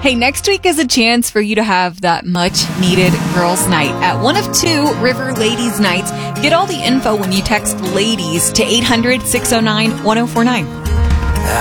Hey, next week is a chance for you to have that much needed girls' night at one of two River Ladies Nights. Get all the info when you text LADIES to 800-609-1049.